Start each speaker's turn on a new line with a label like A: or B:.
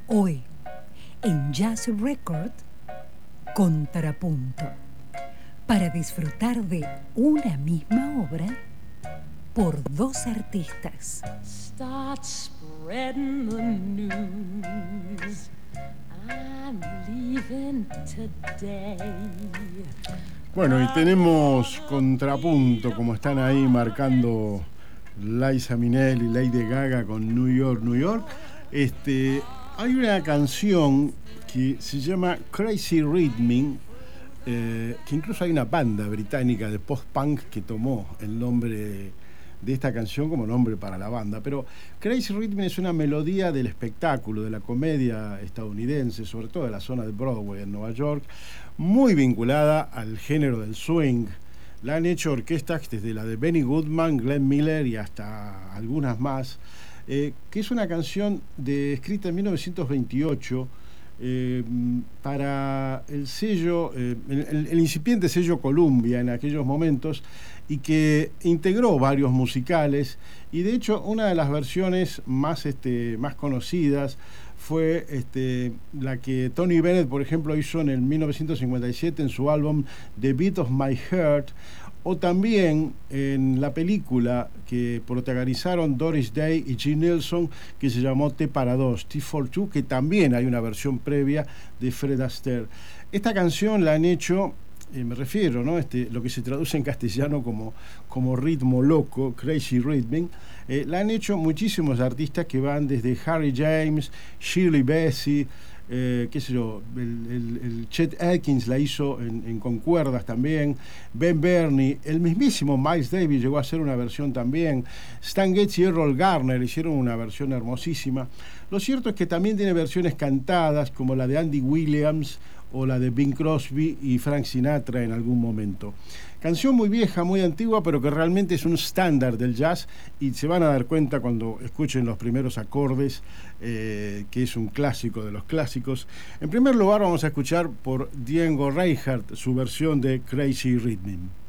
A: Hoy, en Jazz Record, Contrapunto, para disfrutar de una misma obra por dos artistas.
B: Start spreading the news. I'm leaving today.
C: Bueno, y tenemos Contrapunto, como están ahí marcando Liza Minnelli y Lady Gaga con New York, New York. Hay una canción que se llama Crazy Rhythming, que incluso hay una banda británica de post-punk que tomó el nombre de esta canción como nombre para la banda. Pero Crazy Rhythming es una melodía del espectáculo, de la comedia estadounidense, sobre todo de la zona de Broadway en Nueva York, muy vinculada al género del swing. La han hecho orquestas desde la de Benny Goodman, Glenn Miller y hasta algunas más, que es una canción escrita en 1928 para el sello, el incipiente sello Columbia en aquellos momentos, y que integró varios musicales, y de hecho una de las versiones más conocidas fue la que Tony Bennett, por ejemplo, hizo en el 1957 en su álbum The Beat of My Heart, o también en la película que protagonizaron Doris Day y Gene Nelson, que se llamó T para dos, T for Two, que también hay una versión previa de Fred Astaire. Esta canción la han hecho, me refiero, ¿no? Lo que se traduce en castellano como ritmo loco, Crazy Rhythming, la han hecho muchísimos artistas que van desde Harry James, Shirley Bassey, qué sé yo, el Chet Atkins la hizo con cuerdas también, Ben Bernie, el mismísimo Miles Davis llegó a hacer una versión también, Stan Getz y Errol Garner hicieron una versión hermosísima. Lo cierto es que también tiene versiones cantadas como la de Andy Williams o la de Bing Crosby y Frank Sinatra en algún momento. Canción muy vieja, muy antigua, pero que realmente es un estándar del jazz, y se van a dar cuenta cuando escuchen los primeros acordes, que es un clásico de los clásicos. En primer lugar vamos a escuchar por Django Reinhardt su versión de Crazy Rhythming.